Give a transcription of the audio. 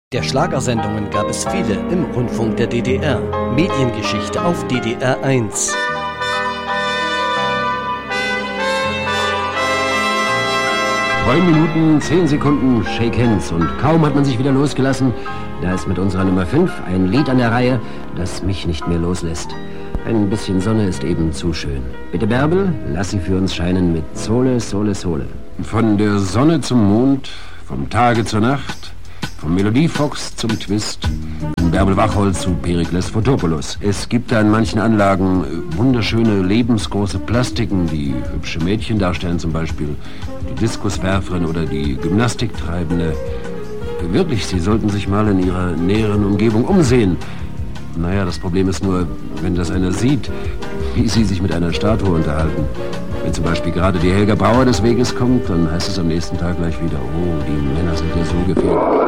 Der Schlagersendungen gab es viele im Rundfunk der DDR. Mediengeschichte auf DDR 1. Neun Minuten, 10 Sekunden, Shake Hands. Und kaum hat man sich wieder losgelassen, da ist mit unserer Nummer 5 ein Lied an der Reihe, das mich nicht mehr loslässt. Ein bisschen Sonne ist eben zu schön. Bitte, Bärbel, lass sie für uns scheinen mit Sole, Sole, Sole. Von der Sonne zum Mond, vom Tage zur Nacht, vom Melodiefox zum Twist, von Bärbel Wachholz zu Perikles Fotopoulos. Es gibt da in manchen Anlagen wunderschöne, lebensgroße Plastiken, die hübsche Mädchen darstellen, zum Beispiel die Diskuswerferin oder die Gymnastiktreibende. Wirklich, Sie sollten sich mal in Ihrer näheren Umgebung umsehen. Naja, das Problem ist nur, wenn das einer sieht, wie Sie sich mit einer Statue unterhalten. Wenn zum Beispiel gerade die Helga Brauer des Weges kommt, dann heißt es am nächsten Tag gleich wieder, oh, die Männer sind ja so gefährlich.